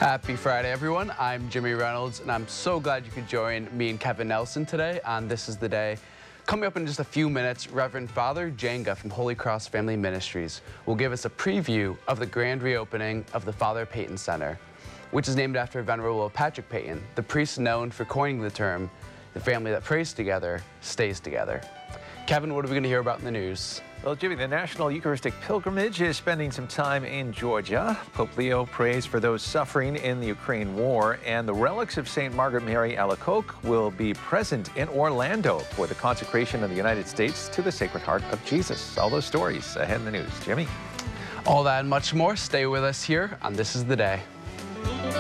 Happy Friday, everyone. I'm Jimmy Reynolds, and I'm so glad you could join me and Kevin Nelson today on This Is the Day. Coming up in just a few minutes, Reverend Father Jenga from Holy Cross Family Ministries will give us a preview of the grand reopening of the Father Peyton Center, which is named after Venerable Patrick Peyton, the priest known for coining the term, "The family that prays together stays together." Kevin, what are we going to hear about in the news? Well, Jimmy, the National Eucharistic Pilgrimage is spending some time in Georgia. Pope Leo prays for those suffering in the Ukraine war, and the relics of St. Margaret Mary Alacoque will be present in Orlando for the consecration of the United States to the Sacred Heart of Jesus. All those stories ahead in the news. Jimmy? All that and much more. Stay with us here on This Is the Day.